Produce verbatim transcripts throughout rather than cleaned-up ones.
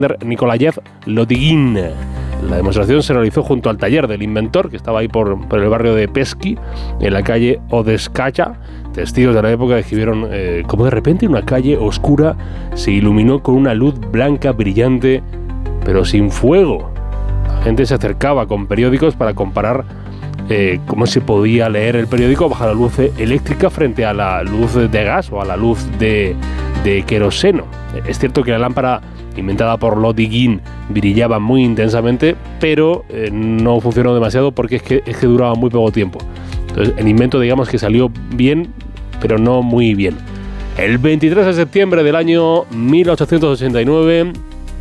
Nikolayev Lodigin. La demostración se realizó junto al taller del inventor, que estaba ahí por, por el barrio de Pesky, en la calle Odeskaya. Testigos de la época describieron eh, como de repente una calle oscura se iluminó con una luz blanca brillante, pero sin fuego. La gente se acercaba con periódicos para comparar eh, cómo se podía leer el periódico bajo la luz eléctrica frente a la luz de gas o a la luz de, de queroseno. Es cierto que la lámpara inventada por Lodigin brillaba muy intensamente, pero eh, no funcionó demasiado porque es que, es que duraba muy poco tiempo. Entonces, el invento, digamos que salió bien, pero no muy bien. El veintitrés de septiembre del año mil ochocientos ochenta y nueve,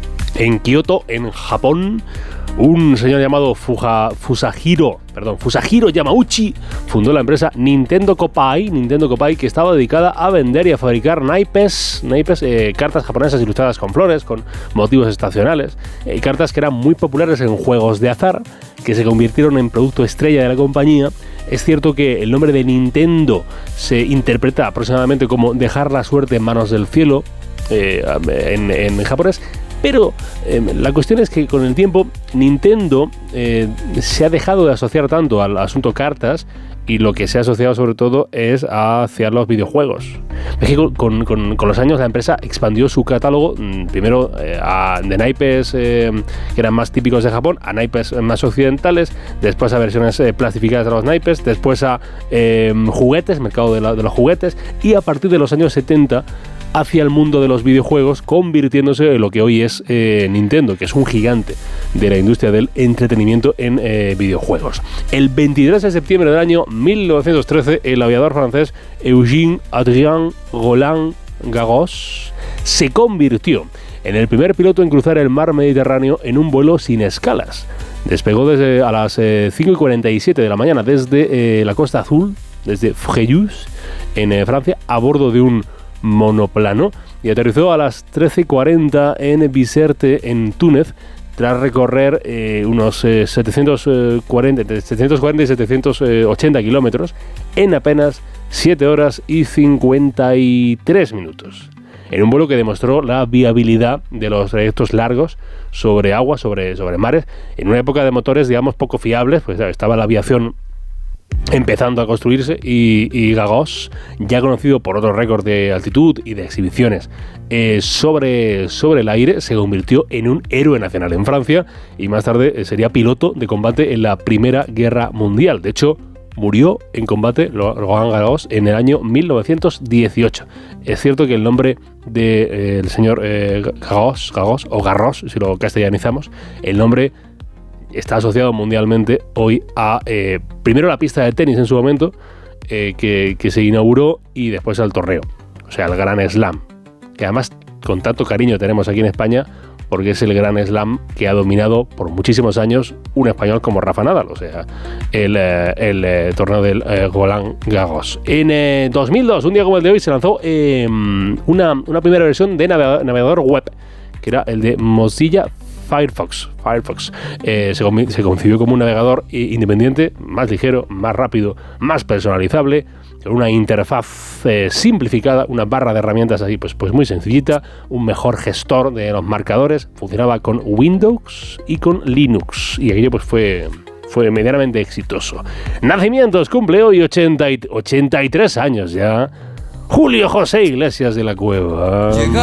en Kioto, en Japón, un señor llamado Fuja, Fusajiro, perdón, Fusajiro Yamauchi fundó la empresa Nintendo Kopai, Nintendo Kopai, que estaba dedicada a vender y a fabricar naipes, naipes eh, cartas japonesas ilustradas con flores, con motivos estacionales, y eh, cartas que eran muy populares en juegos de azar, que se convirtieron en producto estrella de la compañía. Es cierto que el nombre de Nintendo se interpreta aproximadamente como dejar la suerte en manos del cielo eh, en, en japonés. Pero eh, la cuestión es que con el tiempo Nintendo eh, se ha dejado de asociar tanto al asunto cartas y lo que se ha asociado sobre todo es hacia los videojuegos. Es que con, con, con los años la empresa expandió su catálogo primero eh, a, de naipes eh, que eran más típicos de Japón, a naipes más occidentales, después a versiones eh, plastificadas de los naipes, después a eh, juguetes, mercado de, la, de los juguetes, y a partir de los años setenta hacia el mundo de los videojuegos, convirtiéndose en lo que hoy es eh, Nintendo, que es un gigante de la industria del entretenimiento en eh, videojuegos. El veintitrés de septiembre del año mil novecientos trece, el aviador francés Eugène Adrien Roland Garros se convirtió en el primer piloto en cruzar el mar Mediterráneo en un vuelo sin escalas. Despegó desde a las eh, cinco y cuarenta y siete de la mañana desde eh, la Costa Azul, desde Fréjus, en eh, Francia, a bordo de un monoplano, y aterrizó a las trece y cuarenta en Bizerte, en Túnez, tras recorrer eh, unos eh, setecientos cuarenta, setecientos cuarenta y setecientos ochenta kilómetros en apenas siete horas y cincuenta y tres minutos. En un vuelo que demostró la viabilidad de los trayectos largos sobre agua, sobre, sobre mares, en una época de motores, digamos, poco fiables, pues estaba la aviación empezando a construirse, y, y Garros, ya conocido por otros récords de altitud y de exhibiciones eh, sobre, sobre el aire, se convirtió en un héroe nacional en Francia y más tarde eh, sería piloto de combate en la Primera Guerra Mundial. De hecho, murió en combate Roland Garros en el año mil novecientos dieciocho. Es cierto que el nombre del de, eh, señor eh, Garros, Garros o Garros, si lo castellanizamos, el nombre está asociado mundialmente hoy a, eh, primero, la pista de tenis en su momento, eh, que, que se inauguró, y después al torneo, o sea, el Gran Slam, que además con tanto cariño tenemos aquí en España, porque es el Gran Slam que ha dominado por muchísimos años un español como Rafa Nadal, o sea, el, eh, el eh, torneo del eh, Roland Garros. En eh, dos mil dos, un día como el de hoy, se lanzó eh, una, una primera versión de navegador, navegador web, que era el de Mozilla Firefox. Firefox eh, se, se concibió como un navegador independiente, más ligero, más rápido, más personalizable, con una interfaz eh, simplificada, una barra de herramientas así, pues, pues muy sencillita, un mejor gestor de los marcadores, funcionaba con Windows y con Linux, y aquello pues fue, fue medianamente exitoso. Nacimientos: cumple hoy ochenta y, ochenta y tres años ya Julio José Iglesias de la Cueva.